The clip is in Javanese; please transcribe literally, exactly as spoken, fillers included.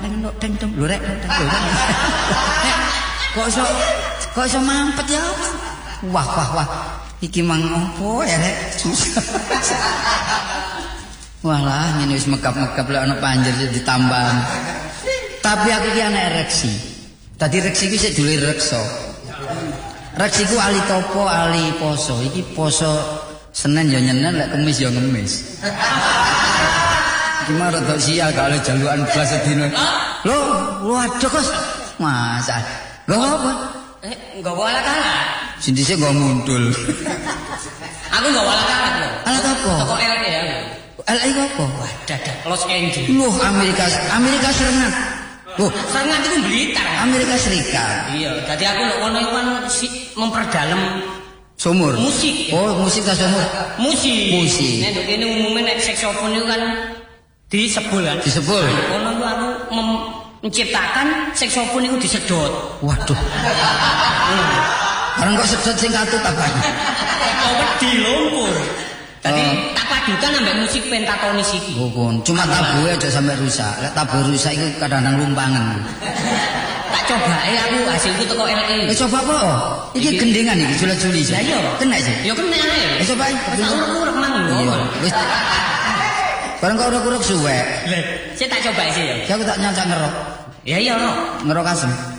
Ndok deng deng lho rek. Kok iso kok iso mampet ya? Wah wah wah. Iki mang opo ya rek? Walah ngene wis megap-megap lek ana panjer ditambah. Tapi aku iki ana ereksi. Dadi reksi iki sik dulur reksa. Reksi ku ali topo, ali poso. Iki poso Senin ya nyenen lek Kamis ya ngemis. Iki mah rada sial kalau jalukan blas sedina. Lho, waduh Kos. Masa. Lho apa? Eh, nggawa alat-alat. Sing dhisik nggo ngundul. Aku nggawa alat-alat lho. Alat apa? Toko L E ya. L A apa? Wah, dadah Los Angeles. Loh, Amerika Amerika Serikat. Loh, sangat itu Blitar. Amerika Serikat. Iya, jadi aku lho kono iku kan memperdalam sumur. Musik. Oh, musik ta sumur. Musik. Musik. Nek nduk kene umume nek saksofon itu kan disebul kan. Disebul. Kono iku aku menciptakan saksofon itu disedot. Waduh. Bareng kok sedot sing katut apa? Kok wedi lumpur. Jadi oh. Tak padukan ambek musik pentatonis iki. Bukan, cuma tabuhe aja sampai rusak. Lek tabuh rusak iku kadang-kadang lumpangan. Tak cobae aku hasilku teko L E. Eh coba apa? Iki gendengan iki juli-juli. Lah iya, kena sih. Ya kena ae. Eh coba. Wis urek-urek mang lho. Wis. Bareng kok urek-urek suwek. Lah, saya tak coba sih ya. Aku tak nyancak ngerok. Ya iya, no. Ngerok asem.